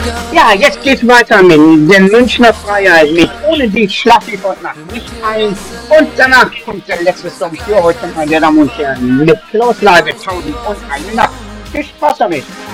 Ja, jetzt geht's weiter mit den Münchner Freiheit mit Ohne dich schlaf ich heute Nacht nicht ein. Und danach kommt der letzte Song für heute, meine Damen und Herren, mit Klaus Lage 1001 Nacht. Viel Spaß damit!